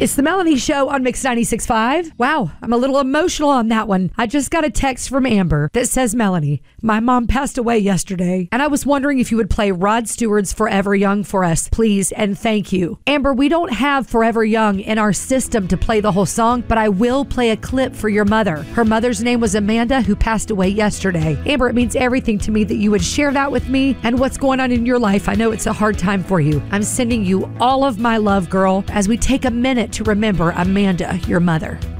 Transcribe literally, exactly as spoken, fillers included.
It's the Melanie Show on Mix ninety-six point five. Wow, I'm a little emotional on that one. I just got a text from Amber that says, Melanie, my mom passed away yesterday, and I was wondering if you would play Rod Stewart's Forever Young for us, please, and thank you. Amber, we don't have Forever Young in our system to play the whole song, but I will play a clip for your mother. Her mother's name was Amanda, who passed away yesterday. Amber, it means everything to me that you would share that with me and what's going on in your life. I know it's a hard time for you. I'm sending you all of my love, girl, as we take a minute to remember Amanda, your mother.